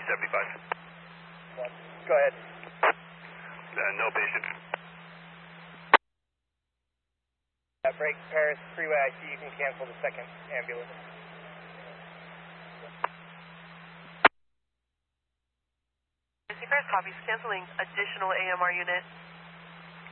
75. Go ahead. No patient. Break Paris Freeway IC, you can cancel the second ambulance. Paris copies, canceling additional AMR unit.